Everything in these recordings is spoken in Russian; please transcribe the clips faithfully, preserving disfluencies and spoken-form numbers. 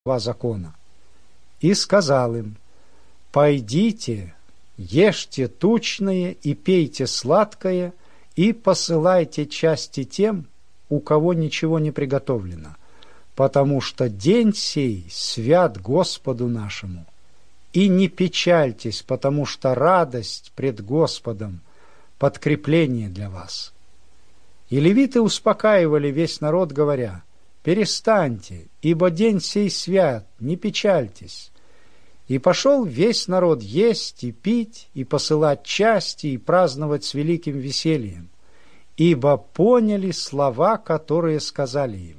закона. И сказал им: «Пойдите, ешьте тучное и пейте сладкое, и посылайте части тем, у кого ничего не приготовлено, потому что день сей свят Господу нашему. И не печальтесь, потому что радость пред Господом — подкрепление для вас». И левиты успокаивали весь народ, говоря: «Перестаньте, ибо день сей свят, не печальтесь». И пошел весь народ есть и пить, и посылать части, и праздновать с великим весельем, ибо поняли слова, которые сказали им.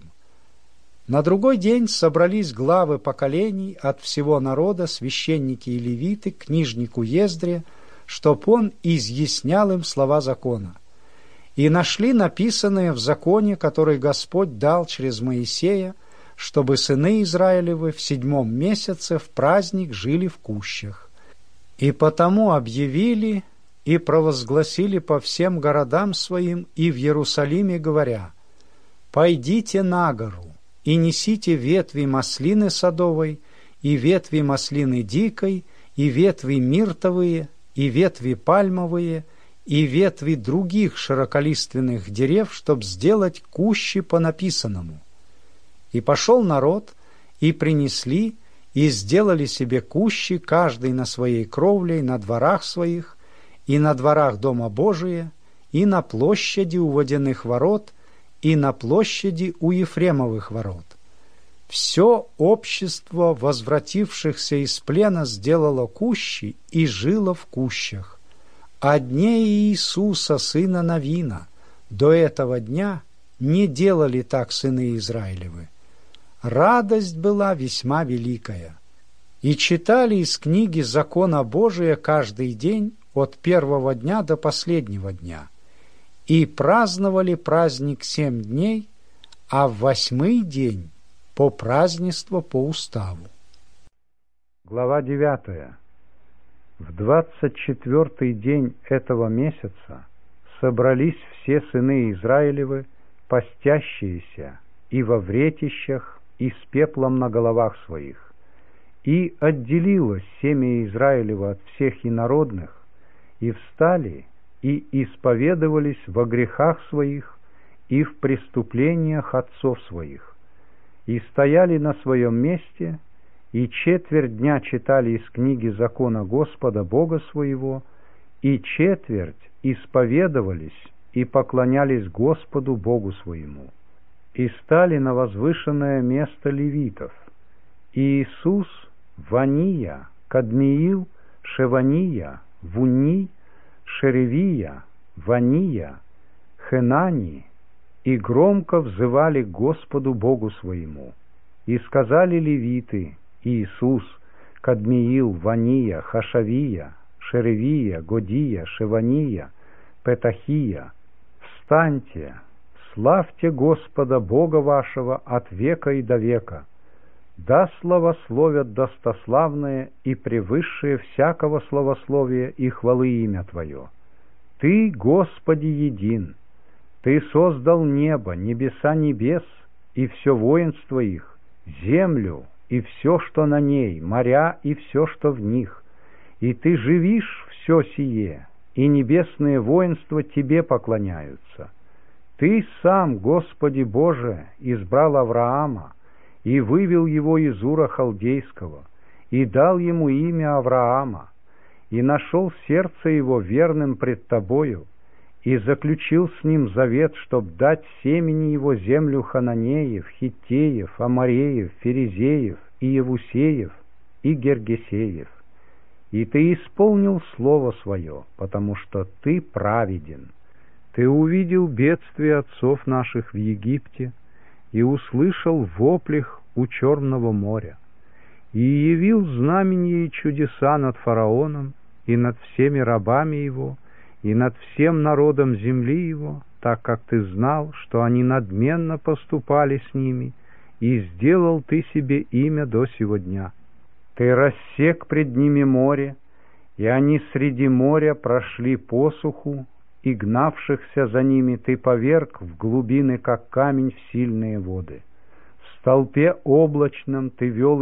На другой день собрались главы поколений от всего народа, священники и левиты, к книжнику Ездре, чтоб он изъяснял им слова закона. И нашли написанное в законе, который Господь дал через Моисея, чтобы сыны Израилевы в седьмом месяце в праздник жили в кущах. И потому объявили и провозгласили по всем городам своим и в Иерусалиме, говоря: «Пойдите на гору и несите ветви маслины садовой, и ветви маслины дикой, и ветви миртовые, и ветви пальмовые, и ветви других широколиственных дерев, чтоб сделать кущи по написанному». И пошел народ, и принесли, и сделали себе кущи, каждый на своей кровле, на дворах своих, и на дворах Дома Божия, и на площади у водяных ворот, и на площади у Ефремовых ворот. Все общество возвратившихся из плена сделало кущи и жило в кущах. А дне Иисуса, сына Навина, до этого дня не делали так сыны Израилевы. Радость была весьма великая. И читали из книги закона Божия каждый день от первого дня до последнего дня. И праздновали праздник семь дней, а в восьмой день по празднеству по уставу. Глава девятая. В двадцать четвертый день этого месяца собрались все сыны Израилевы, постящиеся и во вретищах, и с пеплом на головах своих. И отделилось семя Израилева от всех инородных, и встали, и исповедовались во грехах своих и в преступлениях отцов своих, и стояли на своем месте, и четверть дня читали из книги закона Господа Бога своего, и четверть исповедовались и поклонялись Господу Богу своему. И стали на возвышенное место левитов: Иисус, Вания, Кадмиил, Шевания, Вунни, Шеревия, Вания, Хенани, и громко взывали к Господу Богу своему. И сказали левиты: Иисус, Кадмиил, Вания, Хашавия, Шеревия, Годия, Шевания, Петахия, встаньте, славьте Господа Бога вашего от века и до века. Да славословят достославное и превысшее всякого славословия и хвалы имя Твое. Ты, Господи, един. Ты создал небо, небеса небес и все воинство их, землю и все, что на ней, моря и все, что в них. И Ты живишь все сие, и небесные воинства Тебе поклоняются. Ты сам, Господи Боже, избрал Авраама и вывел его из Ура Халдейского, и дал ему имя Авраама, и нашел сердце его верным пред Тобою, и заключил с ним завет, чтоб дать семени его землю Хананеев, Хиттеев, Амореев, Ферезеев, и Евусеев, и Гергесеев. И Ты исполнил слово Свое, потому что Ты праведен. Ты увидел бедствие отцов наших в Египте и услышал воплих у Черного моря, и явил знамения и чудеса над фараоном и над всеми рабами его, и над всем народом земли его, так как Ты знал, что они надменно поступали с ними, и сделал Ты себе имя до сего дня. Ты рассек пред ними море, и они среди моря прошли посуху, и гнавшихся за ними Ты поверг в глубины, как камень, в сильные воды. столпе облачном ты вел